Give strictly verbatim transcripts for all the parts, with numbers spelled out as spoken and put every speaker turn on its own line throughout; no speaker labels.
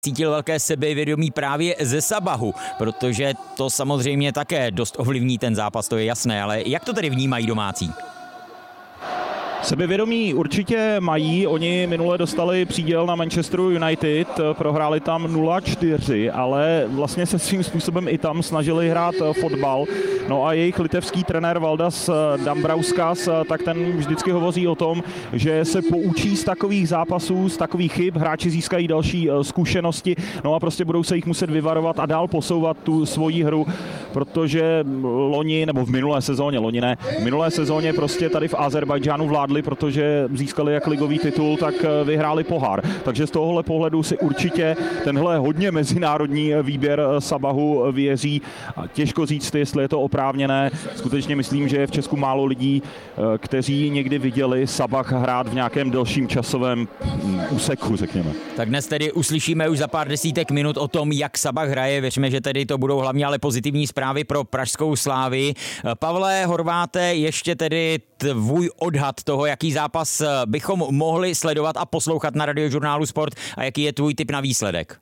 cítil velké sebevědomí právě ze Sabahu, protože to samozřejmě také dost ovlivní ten zápas, to je jasné, ale jak to tedy vnímají domácí?
Sebevědomí určitě mají, oni minule dostali příděl na Manchesteru United, prohráli tam nula čtyři, ale vlastně se svým způsobem i tam snažili hrát fotbal. No a jejich litevský trenér Valdas Dambrauskas, tak ten vždycky hovoří o tom, že se poučí z takových zápasů, z takových chyb, hráči získají další zkušenosti, no a prostě budou se jich muset vyvarovat a dál posouvat tu svoji hru, protože loni, nebo v minulé sezóně, loni ne, v minulé sezóně prostě tady v Azerbajdžánu vládli, protože získali jak ligový titul, tak vyhráli pohár. Takže z tohohle pohledu si určitě tenhle hodně mezinárodní výběr Sabahu věří. Těžko říct, jestli je to oprávněné. Skutečně myslím, že je v Česku málo lidí, kteří někdy viděli Sabah hrát v nějakém delším časovém úseku, řekněme.
Tak dnes tedy uslyšíme už za pár desítek minut o tom, jak Sabah hraje. Věříme, že tedy to budou hlavně ale pozitivní zprávy pro pražskou Slávii. Pavle Horváte, ještě tedy tvůj odhad toho, jaký zápas bychom mohli sledovat a poslouchat na Radiožurnálu Sport a jaký je tvůj tip na výsledek?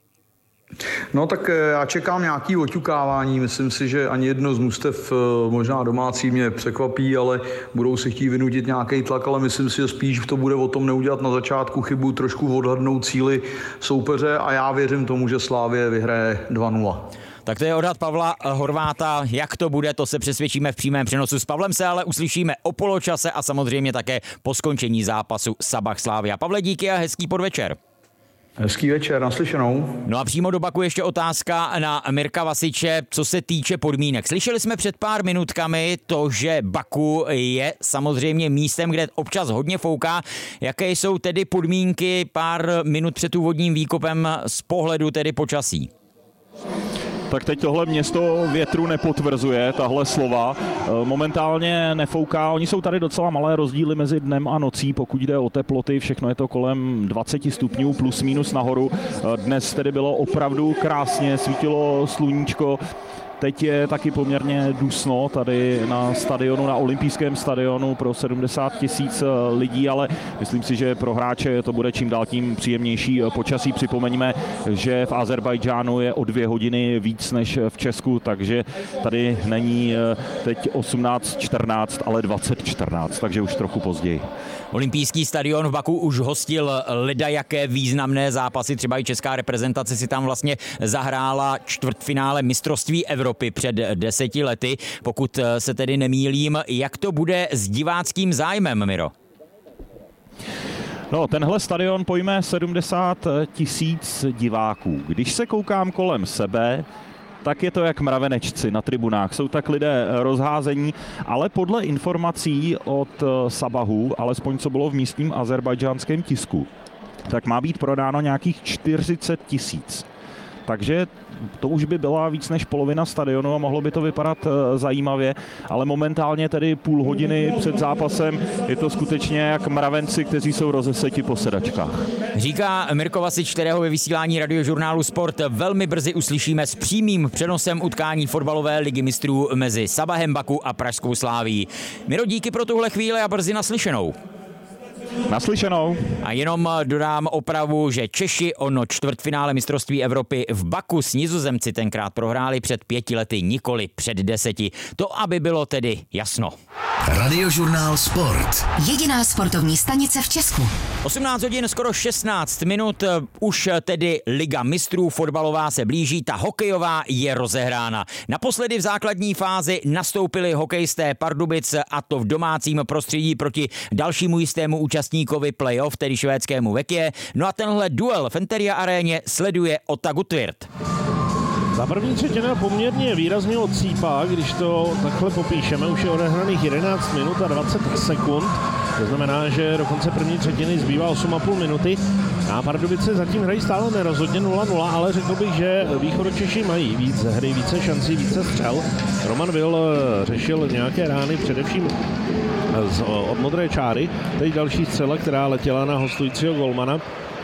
No tak já čekám nějaký oťukávání, myslím si, že ani jedno z mužstev, možná domácí, mě překvapí, ale budou si chtít vynutit nějaký tlak, ale myslím si, že spíš to bude o tom neudělat na začátku chybu, trošku odhadnout cíli soupeře a já věřím tomu, že Slavie vyhraje dva nula.
Tak to je odhad Pavla Horváta. Jak to bude, to se přesvědčíme v přímém přenosu. S Pavlem se ale uslyšíme o poločase a samozřejmě také po skončení zápasu Sabah Slavia. Pavle, díky a hezký podvečer.
Hezký večer, naslyšenou.
No a přímo do Baku ještě otázka na Mirka Vasiče, co se týče podmínek. Slyšeli jsme před pár minutkami to, že Baku je samozřejmě místem, kde občas hodně fouká. Jaké jsou tedy podmínky pár minut před úvodním výkopem z pohledu tedy počasí?
Tak teď tohle město větru nepotvrzuje, tahle slova. Momentálně nefouká, oni jsou tady docela malé rozdíly mezi dnem a nocí, pokud jde o teploty, všechno je to kolem dvacet stupňů plus minus nahoru. Dnes tedy bylo opravdu krásně, svítilo sluníčko. Teď je taky poměrně dusno tady na stadionu, na olympijském stadionu pro sedmdesát tisíc lidí, ale myslím si, že pro hráče to bude čím dál tím příjemnější počasí. Připomeňme, že v Azerbajdžánu je o dvě hodiny víc než v Česku, takže tady není teď osmnáct čtrnáct, ale dvacet čtrnáct, takže už trochu později.
Olympijský stadion v Baku už hostil ledajaké významné zápasy, třeba i česká reprezentace si tam vlastně zahrála čtvrtfinále mistrovství Evropy před deseti lety. Pokud se tedy nemýlím, jak to bude s diváckým zájmem, Miro?
No, tenhle stadion pojme sedmdesát tisíc diváků. Když se koukám kolem sebe, tak je to jak mravenečci na tribunách. Jsou tak lidé rozházení, ale podle informací od Sabahu, alespoň co bylo v místním azerbajdžánském tisku, tak má být prodáno nějakých čtyřicet tisíc. Takže to už by byla víc než polovina stadionu a mohlo by to vypadat zajímavě, ale momentálně tedy půl hodiny před zápasem je to skutečně jak mravenci, kteří jsou rozeseti po sedačkách.
Říká Mirko Vasič, kterého ve vysílání Radiožurnálu Sport velmi brzy uslyšíme s přímým přenosem utkání fotbalové ligy mistrů mezi Sabahem Baku a pražskou Slavií. Miro, díky pro tuhle chvíli a brzy naslyšenou.
Naslyšenou.
A jenom dodám opravu, že Češi ono čtvrtfinále mistrovství Evropy v Baku s Nizozemci tenkrát prohráli před pěti lety, nikoli před deseti. To, aby bylo tedy jasno.
Radiožurnál Sport.
Jediná sportovní stanice v Česku.
osmnáct hodin, skoro šestnáct minut, už tedy Liga mistrů fotbalová se blíží, ta hokejová je rozehrána. Naposledy v základní fázi nastoupili hokejisté Pardubic, a to v domácím prostředí proti dalšímu jistému účastníkovi playoff, tedy švédskému Vekie. No a tenhle duel v Enteria aréně sleduje Ota Gutwirth.
Za první třetina poměrně výrazně odsýpá, když to takhle popíšeme, už je odehraných jedenáct minut a dvacet sekund. To znamená, že do konce první třetiny zbývá osm a půl minuty. A Pardubice zatím hrají stále nerozhodně nula nula, ale řekl bych, že Východočeši mají víc hry, více šancí, více střel. Roman Vil řešil nějaké rány, především z, od modré čáry. Teď další střela, která letěla na hostujícího golmana.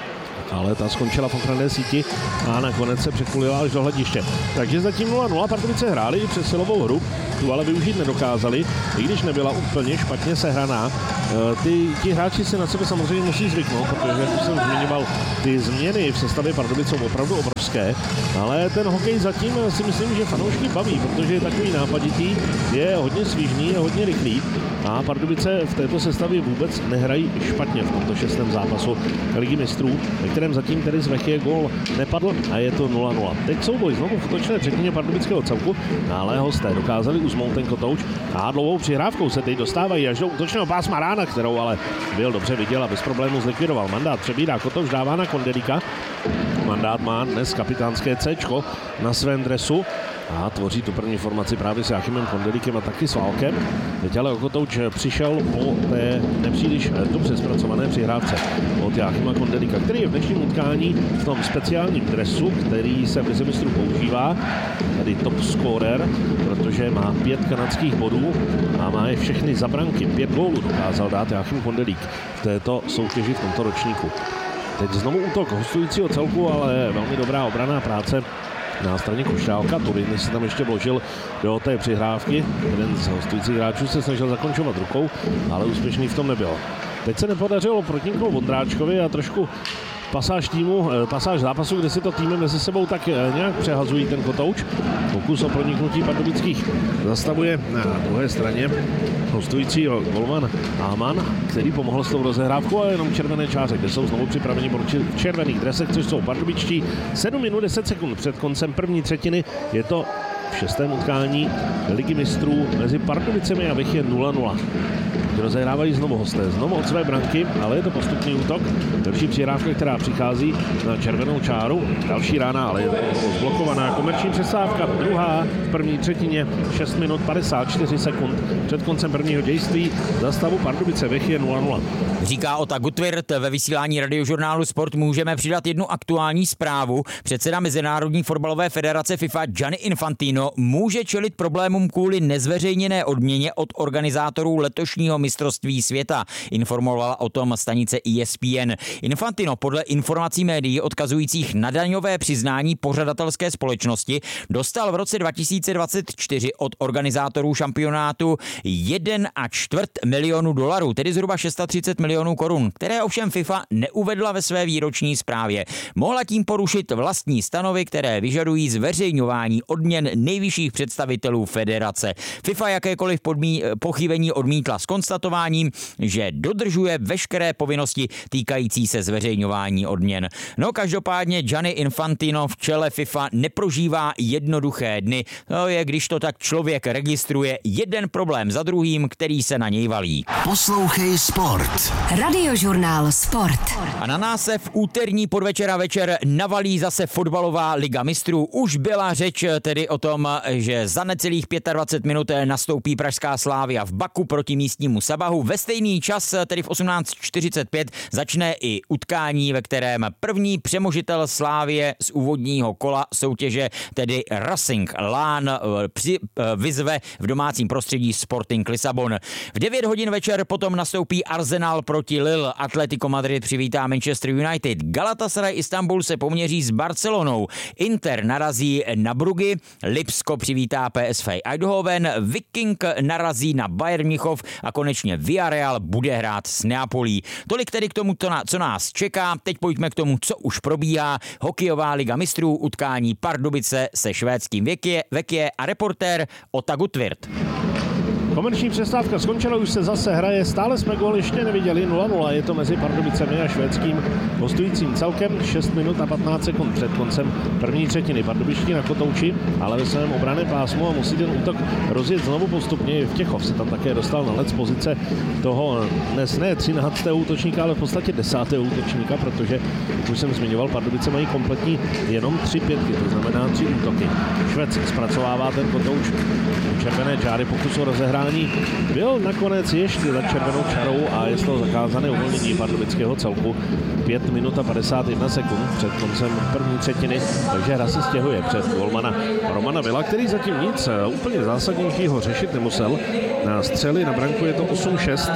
ale ta skončila v ochranné síti a nakonec se překulila až do hlediště. Takže zatím nula nula, Pardubice hráli i přes silovou hru, tu ale využít nedokázali, i když nebyla úplně špatně sehraná. Ty, ti hráči si na sebe samozřejmě musí zvyknout, protože jak už jsem zmiňoval, ty změny v sestavě Pardubic jsou opravdu obrovské, ale ten hokej zatím si myslím, že fanoušky baví, protože je takový nápaditý, je hodně svížný, je hodně rychlý a Pardubice v této sestavě vůbec nehrají špatně v tomto šestém zápasu Ligy mistrů, ve kterém zatím tedy z Vechie gól nepadl a je to nula nula. Teď souboj znovu v útočné třetině pardubického celku, ale hosté dokázali uzmout ten kotouč a dlouhou přihrávkou se teď dostávají až do útočného pásma rána, kterou ale byl dobře viděl a bez problémů zlikvidoval. Mandát přebírá kotouč, dává na Kondelíka. Mandát má dnes kapitánské Cčko na svém dresu a tvoří tu první formaci právě s Jáchymem Kondelíkem a taky s Válkem. Teď ale Okotouč přišel po té nepříliš dobře zpracované přihrávce od Jáchyma Kondelíka, který je v dnešním utkání v tom speciálním dresu, který se v Lize mistrů používá, tady top scorer, protože má pět kanadských bodů a má je všechny za branky. Pět gólů dokázal dát Jáchym Kondelík v této soutěži v tomto ročníku. Teď znovu útok hostujícího celku, ale velmi dobrá obranná práce na straně Kušťálka. Turin se tam ještě vložil do té přihrávky. Jeden z hostujících hráčů se snažil zakončovat rukou, ale úspěšný v tom nebyl. Teď se nepodařilo protníkovi Vondráčkovi a trošku pasáž týmu, pasáž zápasu, kde si to týmy mezi sebou tak nějak přehazují ten kotouč. Pokus o proniknutí pardubických zastavuje na druhé straně hostující golman Aman, který pomohl s tou rozehrávkou, a jenom červené čáře, kde jsou znovu připraveni v červených dresech, což jsou pardubičtí. sedm minut deset sekund před koncem první třetiny. Je to v šestém utkání Ligy mistrů mezi Pardubicemi a Vechie nula nula. Rozehrávají znovu hosté, znovu od své branky, ale je to postupný útok. Další přihrávka, která přichází na červenou čáru. Další rána, ale je to zblokovaná komerční přestávka. Druhá v první třetině, šest minut padesát čtyři sekund před koncem prvního dějství. Za stavu Pardubice Vechie nula nula.
Říká Ota Gutwirth. Ve vysílání Radiožurnálu Sport můžeme přidat jednu aktuální zprávu. Předseda Mezinárodní fotbalové federace FIFA Gianni Infantino může čelit problémům kvůli nezveřejněné odměně od organizátorů letošního mistrovství světa. Informovala o tom stanice E S P N. Infantino podle informací médií odkazujících na daňové přiznání pořadatelské společnosti dostal v roce dva tisíce dvacet čtyři od organizátorů šampionátu jeden a čtvrt milionu dolarů, tedy zhruba třicet šest milionů korun, které ovšem FIFA neuvedla ve své výroční zprávě. Mohla tím porušit vlastní stanovy, které vyžadují zveřejňování odměn nejvyšších představitelů federace. FIFA jakékoliv podmí, pochybení odmítla s konstatováním, že dodržuje veškeré povinnosti týkající se zveřejňování odměn. No každopádně Gianni Infantino v čele FIFA neprožívá jednoduché dny. To je, když to tak člověk registruje jeden problém za druhým, který se na něj valí.
Poslouchej Sport.
Radiožurnál Sport.
A na nás se v úterní podvečer a večer navalí zase fotbalová Liga mistrů. Už byla řeč tedy o tom, že za necelých dvacet pět minut nastoupí pražská Slavia v Baku proti místnímu Sabahu. Ve stejný čas, tedy v osmnáct čtyřicet pět, začne i utkání, ve kterém první přemožitel Slavie z úvodního kola soutěže, tedy Racing Lán, při, vyzve v domácím prostředí Sporting Lisabon. V devět hodin večer potom nastoupí Arsenal proti Lille, Atletico Madrid přivítá Manchester United, Galatasaray Istanbul se poměří s Barcelonou, Inter narazí na Bruggy, Lipsko přivítá P S V Eindhoven, Viking narazí na Bayern Mnichov a konečně Villarreal bude hrát s Neapolí. Tolik tedy k tomu, co nás čeká. Teď pojďme k tomu, co už probíhá. Hokejová Liga mistrů, utkání Pardubice se švédským Vechie, Vechie a reportér Ota Gutwirth.
Komerční přestávka skončila, už se zase hraje, stále jsme gól ještě neviděli, nula nula, je to mezi Pardubicemi a švédským hostujícím celkem, šest minut a patnáct sekund před koncem první třetiny. Pardubičtí na kotouči, ale ve svém obranném pásmu a musí ten útok rozjet znovu postupně. Vtěchov se tam také dostal na led z pozice toho dnes ne třináctého útočníka, ale v podstatě desátého útočníka, protože, jak už jsem zmiňoval, Pardubice mají kompletní jenom tři pětky, to znamená tři útoky. Švéd zpracovává ten kotouč červené čáry, pokus o rozehrání byl nakonec ještě za červenou čarou a je z toho zakázané uvolnění pardubického celku. pět minut a padesát jedna sekund před koncem první třetiny, takže hra se stěhuje před golmana Romana Vila, který zatím nic úplně zásadnějšího řešit nemusel. Na střely na branku je to osm šest.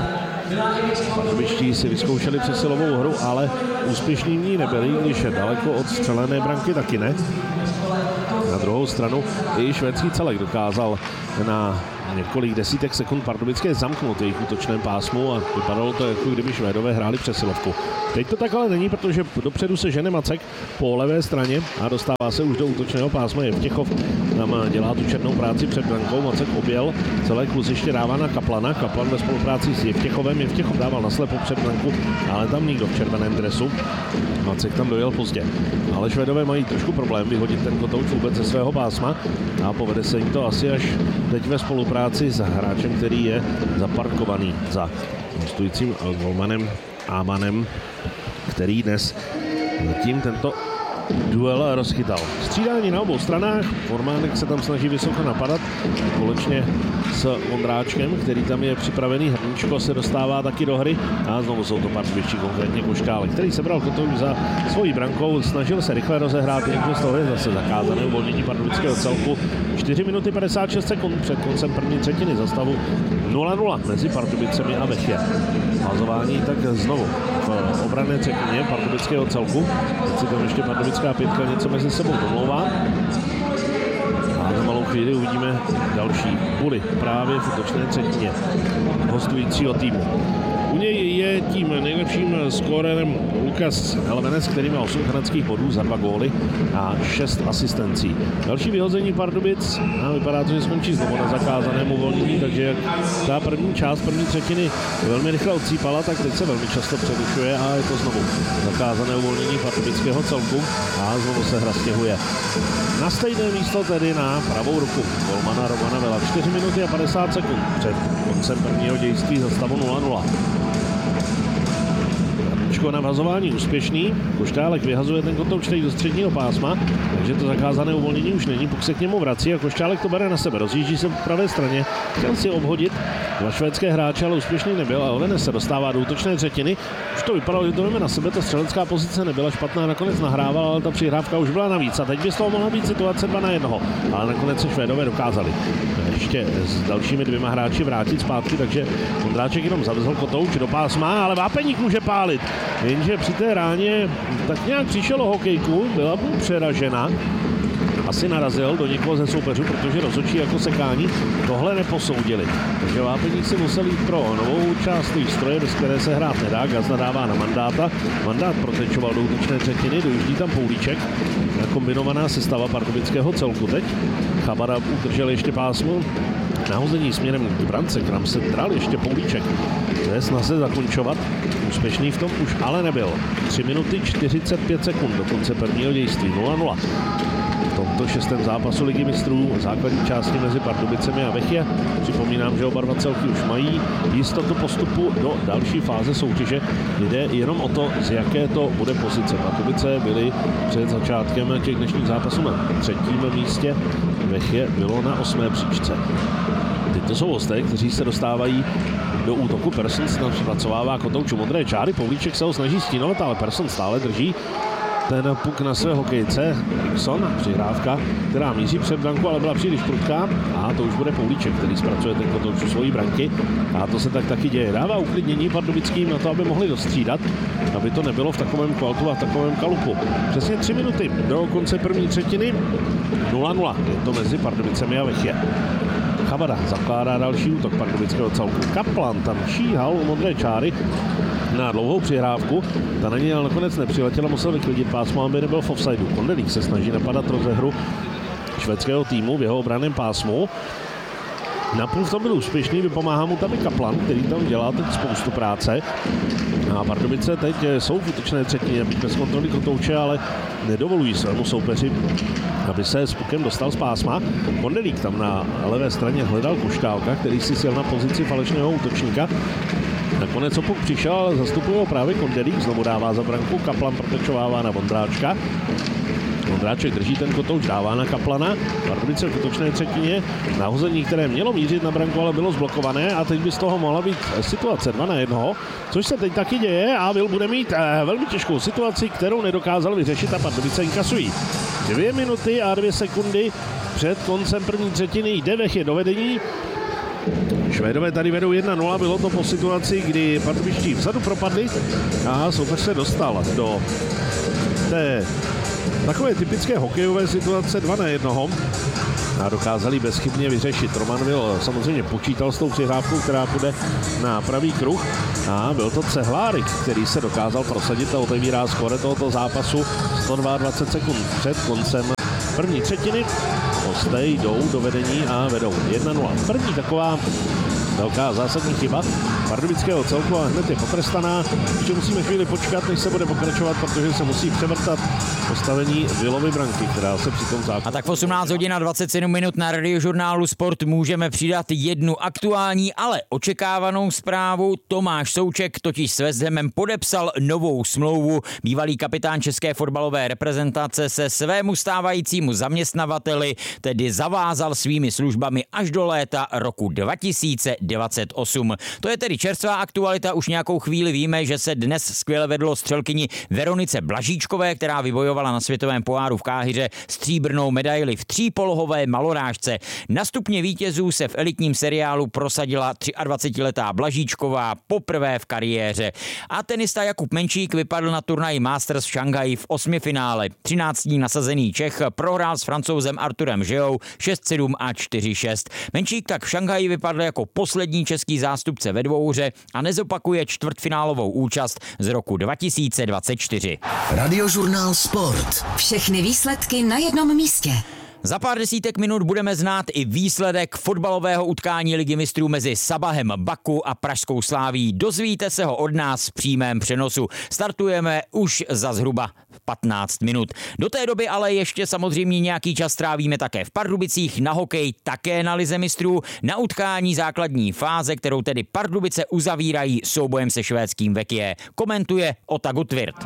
Pardubičtí si vyzkoušeli přesilovou hru, ale úspěšní v ní nebyli, když daleko od střelené branky taky ne. Na druhou stranu i švédský celek dokázal na několik desítek sekund Pardubické zamknout jejich útočném pásmu a vypadalo to, jako kdyby Švédové hráli přesilovku. Teď to tak ale není, protože dopředu se žene Macek po levé straně a dostává se už do útočného pásma. Jevtěchov tam dělá tu černou práci před brankou. Macek objel, celé kluziště dává na Kaplana. Kaplan ve spolupráci s Jevtěchovem. Jevtěchov dával naslepo před branku, ale tam nikdo v červeném dresu. Macek tam dojel pozdě. Ale Švédové mají trošku problém vyhodit ten kotouč vůbec ze svého pásma a povede se jim to asi až teď ve spolupráci s hráčem, který je zaparkovaný za hostujícím golmanem Amanem, který dnes zatím tento duel rozchytal. Střídání na obou stranách, Formánek se tam snaží vysoko napadat, společně s Vondráčkem, který tam je připravený, Hrníčko se dostává taky do hry a znovu jsou to Pardubičtí, konkrétně Košťálek, který sebral kotouč za svojí brankou, snažil se rychle rozehrát, jenže z toho je zase zakázané uvolnění pardubického celku. čtyři minuty padesát šest sekund před koncem první třetiny za stavu nula nula mezi Pardubicemi a Vechě. Házování tak znovu v obranné třetině pardubického celku. Teď si tam ještě pardubická pětka něco mezi sebou domlouvá. A za malou chvíli uvidíme další buly právě v útočné třetině hostujícího týmu. U něj je tím nejlepším skórerem Lukas Elvenes, který má osm kanadských bodů za dva góly a šest asistencí. Další vyhození Pardubic a vypadá to, že skončí znovu na zakázaném uvolnění, takže jak ta první část první třetiny velmi rychle odsýpala, tak teď se velmi často přerušuje a je to znovu zakázané uvolnění pardubického celku a znovu se hra stěhuje na stejné místo, tedy na pravou ruku golmana Romana Vela. čtyři minuty a padesát sekund před koncem prvního dějství za stavu nula nula. Na vazování úspěšný. Košťálek vyhazuje ten kotouč teď do středního pásma, takže to zakázané uvolnění už není, puk se k němu vrací a Košťálek to bere na sebe. Rozjíždí se po pravé straně, chtěl si obhodit dva švédské hráče, ale úspěšný nebyl a Elvenes se dostává do útočné třetiny. Už to vypadalo, že to jdeme na sebe, ta střelecká pozice nebyla špatná, nakonec nahrával, ale ta přihrávka už byla navíc a teď by z toho mohla být situace dva na jednoho, ale nakonec se Švédové dokázali ještě s dalšími dvěma hráči vrátit zpátky, takže Vondráček jenom zavezl kotouč do pásma, ale Vápeník může pálit. Jenže při té ráně tak nějak přišel o hokejku, byla mu přeražena. Asi narazil do někoho ze soupeřů, protože rozhodčí jako sekání tohle neposoudili. Takže Vápeník si musel jít pro novou část výstroje, bez které se hrát nedá. Gazda dává na Mandáta. Mandát protečoval do útočné třetiny, dojíždí tam Poulíček. Kombinovaná sestava pardubického celku teď. Chabada udržel ještě pásmo. Nahození směrem k brance, kam se dral ještě Poulíček. To je snaze zakončovat. Úspěšný v tom už ale nebyl. tři minuty čtyřicet pět sekund do konce prvního dějství. nula nula. V tomto šestém zápasu Ligy mistrů základní části mezi Pardubicemi a Vechě. Připomínám, že oba dva celky už mají jistotu postupu do další fáze soutěže. Jde jenom o to, z jaké to bude pozice. Pardubice byly před začátkem těch dnešních zápasů na třetím místě. Vechě bylo na osmé příčce. Tyto jsou hosté, kteří se dostávají do útoku. Persson tam zpracovává kotouču modré čáry. Poulíček se ho snaží stínovat, ale Persson stále drží ten puk na své hokejce. Rickson, přihrávka, která míří před branku, ale byla příliš prudká. A to už bude Poulíček, který zpracuje ten kotouč u svojí branky. A to se tak taky děje. Dává uklidnění pardubickým na to, aby mohli dostřídat, aby to nebylo v takovém kvaltu a v takovém kalupu. Přesně tři minuty do konce první třetiny. nula nula. Je to mezi Pardubicemi a Vechě. Chabada zakládá další útok pardubického celku. Kaplan tam šíhal u modré čáry na dlouhou přihrávku. Ta na něj ale nakonec nepřiletěla, musel vyklidit pásmo, aby nebyl v offsideu. Kondelík se snaží napadat rozehru švédského týmu v jeho obranném pásmu. Napůl v tom byl úspěšný, vypomáhá mu tam i Kaplan, který tam dělá teď spoustu práce. A Pardubice teď jsou v útočné třetině, bez kontroly kotouče, ale nedovolují svému soupeři, aby se s pukem dostal z pásma. Kondelík tam na levé straně hledal Košťálka, který si sjel na pozici falešného útočníka. Nakonec o puk přišel, ale zastupuje ho právě Kondelík, znovu dává za branku, Kaplan protečovává na Vondráčka. Vondráček drží ten kotouč, dává na Kaplana. Pardubice v útočné třetině. Nahození, které mělo mířit na branku, ale bylo zblokované a teď by z toho mohla být situace dva na jednoho, což se teď taky děje a Vil bude mít eh, velmi těžkou situaci, kterou nedokázal vyřešit a Pardubice inkasují. Dvě minuty a dvě sekundy před koncem první třetiny jde Vechě do vedení. Švédové tady vedou jedna nula, bylo to po situaci, kdy pardubičtí vzadu propadli a soupeř se dostal do té takové typické hokejové situace dva na jednoho a dokázali bezchybně vyřešit. Roman Vil samozřejmě počítal s tou přihrávkou, která půjde na pravý kruh a byl to Cehlárik, který se dokázal prosadit a otevírá skóre tohoto zápasu sto dvacet dva sekund před koncem první třetiny. Hosté jdou do vedení a vedou jedna nula. První taková velká zásadní chyba pardubického celku a hned je potrestaná. Ještě musíme chvíli počkat, než se bude pokračovat, protože se musí převrtat postavení Vilovy branky, která se při tom zápasu.
A tak v osmnáct hodin a dvacet sedm minut na Radiožurnálu Sport můžeme přidat jednu aktuální, ale očekávanou zprávu. Tomáš Souček totiž s West Hamem podepsal novou smlouvu. Bývalý kapitán české fotbalové reprezentace se svému stávajícímu zaměstnavateli tedy zavázal svými službami až do léta roku dva tisíce dvacet osm. To je tedy čerstvá aktualita, už nějakou chvíli víme, že se dnes skvěle vedlo střelkyni Veronice Blažíčkové, která vybojovala na světovém poháru v Káhiře stříbrnou medaili v třípolohové malorážce. Na stupně vítězů se v elitním seriálu prosadila dvacetiletá Blažíčková poprvé v kariéře. A tenista Jakub Menčík vypadl na turnaji Masters v Šanghaji v osmifinále. třináctý nasazený Čech prohrál s Francouzem Arturem Žeou šest sedm a čtyři šest. Menčík tak v Šanghaji vypadl jako poslední český zástupce ve dvouhře a nezopakuje čtvrtfinálovou účast z roku dva tisíce dvacet čtyři.
Radiožurnál Sport.
Všechny výsledky na jednom místě.
Za pár desítek minut budeme znát i výsledek fotbalového utkání Ligy mistrů mezi Sabahem Baku a Pražskou Slávií. Dozvíte se ho od nás v přímém přenosu. Startujeme už za zhruba patnáct minut. Do té doby ale ještě samozřejmě nějaký čas trávíme také v Pardubicích, na hokej, také na Lize mistrů, na utkání základní fáze, kterou tedy Pardubice uzavírají soubojem se švédským Vekie. Komentuje Ota Gutwirth.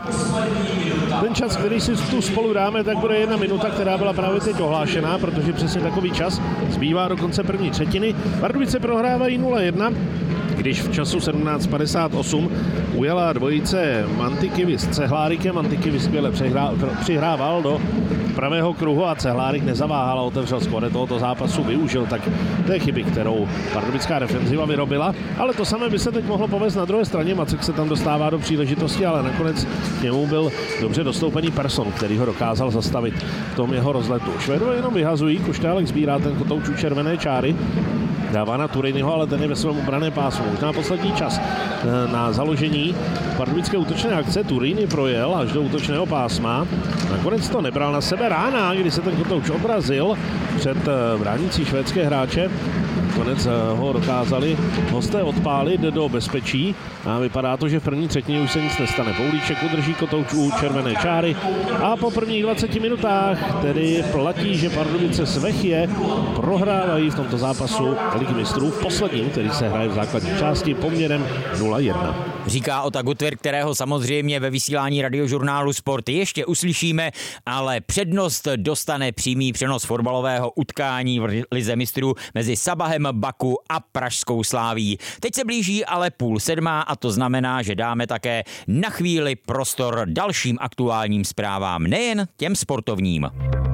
Ten čas, který si tu spolu dáme, tak bude jedna minuta, která byla právě teď ohlášená, protože přesně takový čas zbývá do konce první třetiny. Pardubice prohrávají nula jedna, když v času sedmnáct padesát osm ujela dvojice Mantikivi s Cehlárikem. Mantikivi skvěle přihrával do pravého kruhu a Cehlárik nezaváhal a otevřel skóre tohoto zápasu, využil tak té chyby, kterou pardubická defenziva vyrobila, ale to samé by se teď mohlo povést na druhé straně. Macek se tam dostává do příležitosti, ale nakonec k němu byl dobře dostoupený Persson, který ho dokázal zastavit v tom jeho rozletu. Švédové jenom vyhazují, Koštálek sbírá ten kotouč u červené čáry, dává na Turejnyho, ale ten je ve svém obranné pásmu. Možná poslední čas na založení pardubické útočné akce. Turejny projel až do útočného pásma. Nakonec to nebral na sebe Rána, kdy se ten kotouč odrazil před bránící švédské hráče. Konec ho dokázali hosté odpálit do bezpečí a vypadá to, že v první třetině už se nic nestane. Poulíček udrží kotouč u červené čáry a po prvních dvaceti minutách tedy platí, že Pardubice s Vechie prohrávají v tomto zápasu Ligy mistrů v posledním, který se hraje v základní části poměrem nula jedna.
Říká Ota Gutwirth, kterého samozřejmě ve vysílání Radiožurnálu Sport ještě uslyšíme, ale přednost dostane přímý přenos fotbalového utkání v Lize mistrů mezi Sabahem Baku a Pražskou Slávií. Teď se blíží ale půl sedmá a to znamená, že dáme také na chvíli prostor dalším aktuálním zprávám, nejen těm sportovním.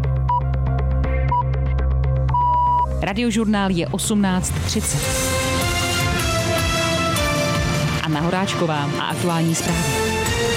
Radiožurnál je osmnáct třicet. Anna Horáčková a aktuální zprávy.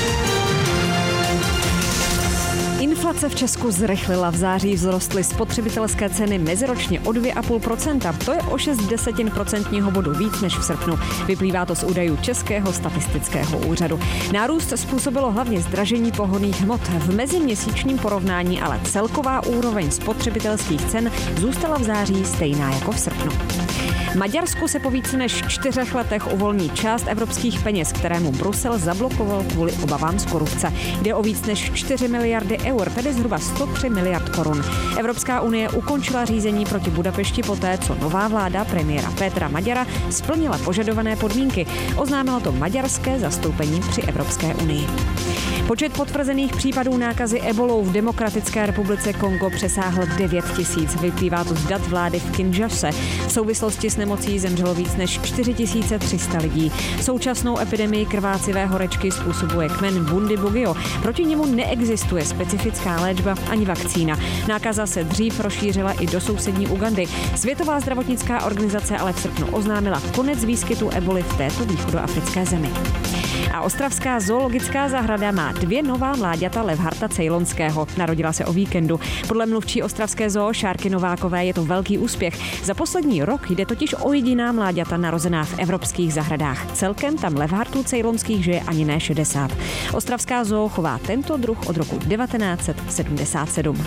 Inflace v Česku zrychlila. V září vzrostly spotřebitelské ceny meziročně o dvě celá pět procenta. To je o šest desetin procentního bodu víc než v srpnu. Vyplývá to z údajů Českého statistického úřadu. Nárůst způsobilo hlavně zdražení pohonných hmot. V meziměsíčním porovnání ale celková úroveň spotřebitelských cen zůstala v září stejná jako v srpnu. Maďarsku se po více než čtyřech letech uvolní část evropských peněz, kterému Brusel zablokoval kvůli obavám z korupce. Jde o víc než čtyři miliardy eur, tedy zhruba sto tři miliard korun. Evropská unie ukončila řízení proti Budapešti poté, co nová vláda premiéra Petra Maďara splnila požadované podmínky. Oznámilo to maďarské zastoupení při Evropské unii. Počet potvrzených případů nákazy ebolou v Demokratické republice Kongo přesáhl devět tisíc. Vyplývá to z dat vlády v Kinshase. V souvislosti s nemocí zemřelo víc než čtyři tisíce tři sta lidí. Současnou epidemii krvácivé horečky způsobuje kmen Bundibugyo. Proti němu neexistuje specifická léčba ani vakcína. Nákaza se dřív rozšířila i do sousední Ugandy. Světová zdravotnická organizace ale v srpnu oznámila konec výskytu eboli v této východoafrické zemi. A ostravská zoologická zahrada má dvě nová mláďata levharta cejlonského. Narodila se o víkendu. Podle mluvčí ostravské zoo Šárky Novákové je to velký úspěch. Za poslední rok jde totiž o jediná mláďata narozená v evropských zahradách. Celkem tam levhartů cejlonských žije ani ne šedesát. Ostravská zoo chová tento druh od roku devatenáct set sedmdesát sedm.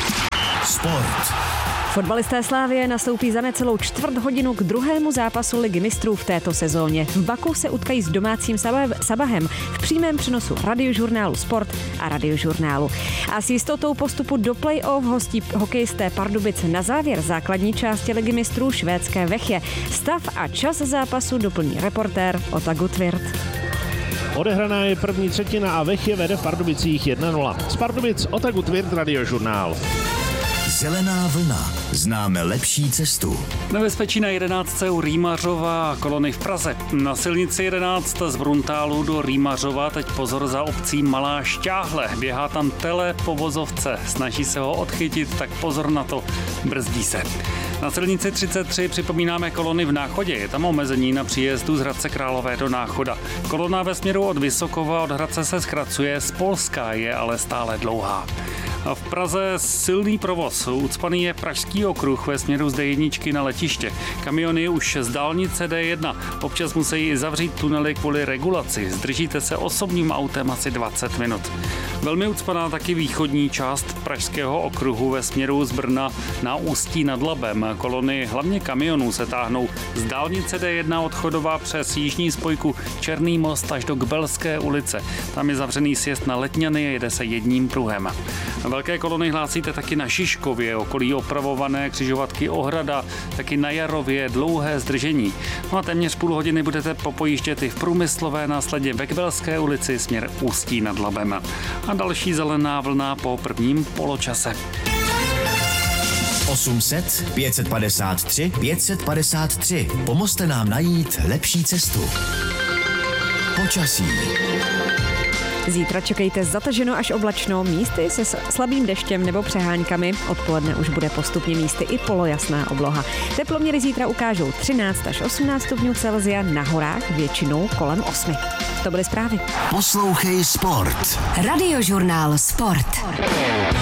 Sport.
Fotbalisté Slavie nastoupí za necelou čtvrt hodinu k druhému zápasu Ligy mistrů v této sezóně. V Baku se utkají s domácím Sabahem v přímém přenosu Radiožurnálu Sport a Radiožurnálu. A s jistotou postupu do play-off hostí hokejisté Pardubice na závěr základní části Ligy mistrů švédské Vechje. Stav a čas zápasu doplní reportér Ota Gutwirth.
Odehraná je první třetina a Vechje vede v Pardubicích jedna nula. Z Pardubic Ota Gutwirth, Radiožurnál.
Zelená vlna. Známe lepší cestu.
Nebezpečí na jedenáctce u Rýmařova kolony v Praze. Na silnici jedenáct z Bruntálu do Rýmařova teď pozor za obcí Malá Šťáhle. Běhá tam tele po vozovce. Snaží se ho odchytit, tak pozor na to. Brzdí se. Na silnici třicet tři připomínáme kolony v Náchodě. Je tam omezení na příjezdu z Hradce Králové do Náchoda. Kolona ve směru od Vysokova od Hradce se zkracuje, z Polska je ale stále dlouhá. A v Praze silný provoz. Ucpaný je Pražský okruh ve směru z dé jedna na letiště. Kamiony už z dálnice dé jedna. Občas musí zavřít tunely kvůli regulaci. Zdržíte se osobním autem asi dvacet minut. Velmi ucpaná taky východní část Pražského okruhu ve směru z Brna na Ústí nad Labem. Kolony hlavně kamionů se táhnou z dálnice dé jedna od Chodova přes jižní spojku Černý most až do Kbelské ulice. Tam je zavřený sjezd na Letňany, jede se jedním pruhem. Velké kolony hlásíte taky na Šiškově, okolí opravované křižovatky Ohrada, taky na Jarově dlouhé zdržení. No a téměř půl hodiny budete popojíždět i v Průmyslové, následně ve Kbelské ulici směr Ústí nad Labem. A další zelená vlna po prvním poločase.
osm set, pět set padesát tři, pět set padesát tři. Pomozte nám najít lepší cestu. Počasí.
Zítra čekejte zataženo až oblačno, místy se slabým deštěm nebo přeháňkami. Odpoledne už bude postupně místy i polojasná obloha. Teploměry zítra ukážou třináct až osmnáct stupňů Celsia, na horách většinou kolem osmi. To byly zprávy.
Poslouchej Sport.
Radiožurnál Sport.